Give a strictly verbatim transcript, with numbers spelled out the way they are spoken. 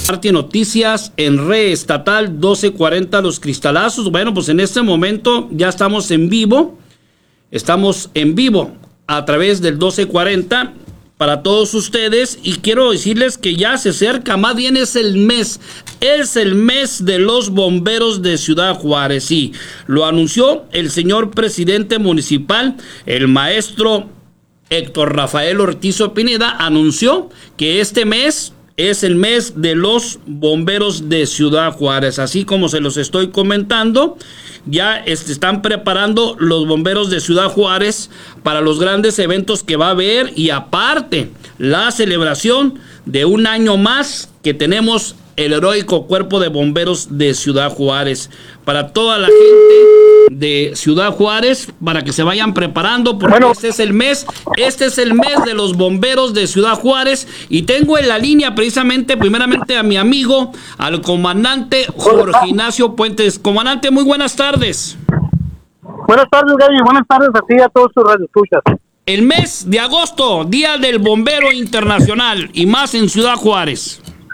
Martín Noticias en Red Estatal doce cuarenta Los Cristalazos. Bueno, pues en este momento ya estamos en vivo. Estamos en vivo a través del doce cuarenta para todos ustedes. Y quiero decirles que ya se acerca, más bien es el mes. Es el mes de los bomberos de Ciudad Juárez. Sí, lo anunció el señor presidente municipal, el maestro Héctor Rafael Ortiz Pineda. Anunció que este mes es el mes de los bomberos de Ciudad Juárez. Así como se los estoy comentando, ya están preparando los bomberos de Ciudad Juárez para los grandes eventos que va a haber, y aparte la celebración de un año más que tenemos el heroico Cuerpo de Bomberos de Ciudad Juárez. Para toda la gente de Ciudad Juárez, para que se vayan preparando, porque bueno, este es el mes, este es el mes de los bomberos de Ciudad Juárez. Y tengo en la línea precisamente, primeramente a mi amigo, al comandante Jorge Ignacio Puentes. Comandante, muy buenas tardes. Buenas tardes, Gaby, buenas tardes a ti y a todos tus radioescuchas. El mes de agosto, Día del Bombero Internacional, y más en Ciudad Juárez.